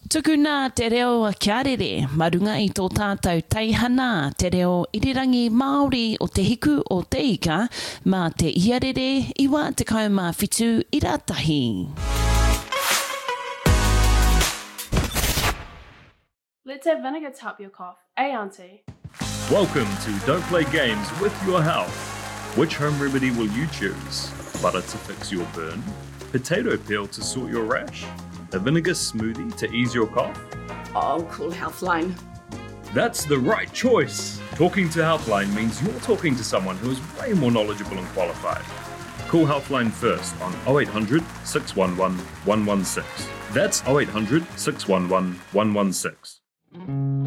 Tuku nā te reo a kia rere, marunga I tō tātou teihana, te reo irirangi Māori o te hiku o te ika, mā te iarere, iwa te kaumā whitu I rātahi. Let's have vinegar to help your cough. Eh, Auntie? Welcome to Don't Play Games with Your Health. Which home remedy will you choose? Butter to fix your burn? Potato peel to sort your rash? A vinegar smoothie to ease your cough? Oh, call Healthline. That's the right choice. Talking to Healthline means you're talking to someone who is way more knowledgeable and qualified. Call Healthline first on 0800 611 116. That's 0800 611 116.